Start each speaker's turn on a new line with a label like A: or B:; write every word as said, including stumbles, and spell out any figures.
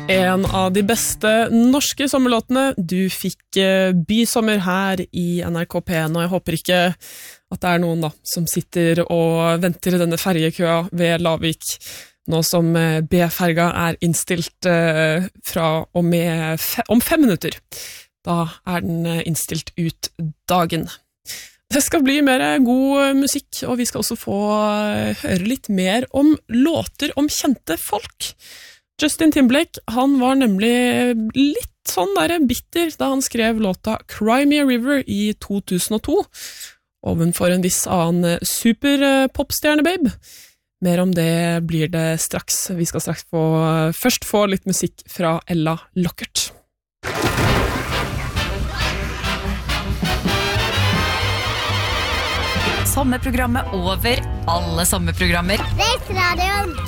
A: En av de beste norske sommerlåtene. Du fikk Bysommer her i N R K P N, og jeg håper ikke at det er noen da, som sitter og venter i denne ferjekøa ved Lavik, nå som B-ferga er innstilt fra og med fe- om fem minutter. Da er den innstilt ut dagen. Det skal bli mer god musikk, og vi skal også få høre litt mer om låter om kjente folk. Justin Timberlake, han var nemlig litt sånn der bitter da han skrev låta Cry Me a River i to tusen og to, ovenfor en viss annen super-popstjerne-babe. Mer om det blir det straks. Vi skal straks få, først få litt musikk fra Ella Lockert.
B: Sommerprogrammet over alle sommerprogrammer.
C: Vestradioen.